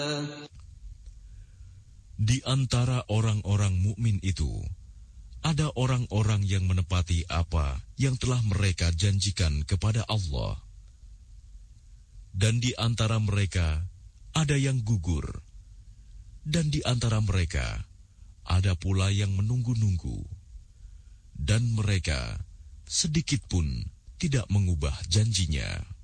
Di antara orang-orang mukmin itu, ada orang-orang yang menepati apa yang telah mereka janjikan kepada Allah. Dan di antara mereka ada yang gugur, dan di antara mereka ada pula yang menunggu-nunggu, dan mereka sedikit pun tidak mengubah janjinya.